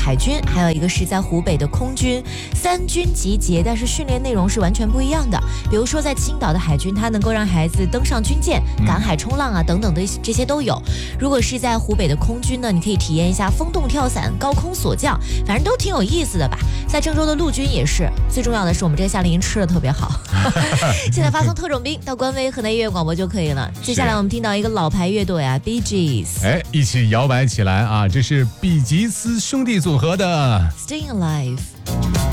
海军，还有一个是在湖北的空军，3军集结，但是训练内容是完全不一样的。比如说在青岛的海军，它能够让孩子登上军舰、赶海冲浪啊等等的这些都有。如果是在湖北的空军呢，你可以体验一下风洞跳伞、高空锁降，反正都挺有意思的吧。在郑州的陆军也是，最重要的是我们这个夏令营吃的特别好。现在发送特种兵到官微河南音乐广播就可以了。接下来我们听到一个老牌乐队啊 ，Bee Gees， 一起摇摆起来啊！这是比吉斯兄弟组合的 Staying Alive。